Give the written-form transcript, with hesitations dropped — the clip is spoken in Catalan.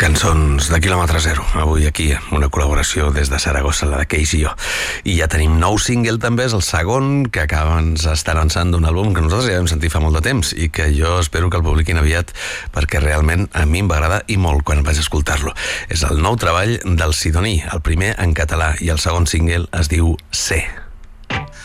Cançons de quilòmetre zero, avui aquí, una col·laboració des de Saragossa, la de Keis i jo. I ja tenim nou single també, és el segon, que ens està lançant d'un àlbum que nosaltres ja vam sentir fa molt de temps i que jo espero que el publiquin aviat perquè realment a mi em va agradar i molt quan vaig escoltar-lo. És el nou treball del Sidoní, el primer en català, i el segon single es diu Ser.